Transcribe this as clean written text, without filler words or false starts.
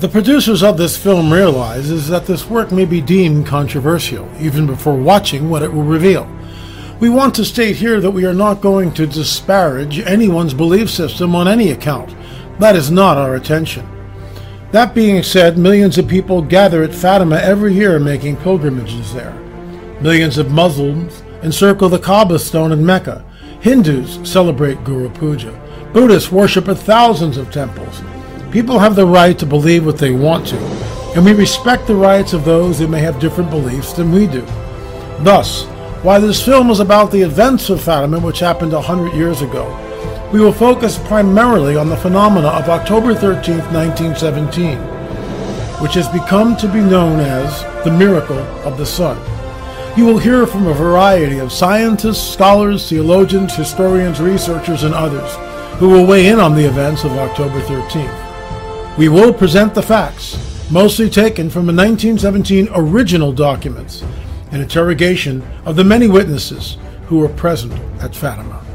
The producers of this film realizes that this work may be deemed controversial, even before watching what it will reveal. We want to state here that we are not going to disparage anyone's belief system on any account. That is not our intention. That being said, millions of people gather at Fatima every year making pilgrimages there. Millions of Muslims encircle the Kaaba stone in Mecca. Hindus celebrate Guru Puja. Buddhists worship at thousands of temples. People have the right to believe what they want to, and we respect the rights of those who may have different beliefs than we do. Thus, while this film is about the events of Fatima, which happened 100 years ago, we will focus primarily on the phenomena of October 13, 1917, which has become to be known as the Miracle of the Sun. You will hear from a variety of scientists, scholars, theologians, historians, researchers, and others who will weigh in on the events of October 13th. We will present the facts, mostly taken from the 1917 original documents, an interrogation of the many witnesses who were present at Fatima.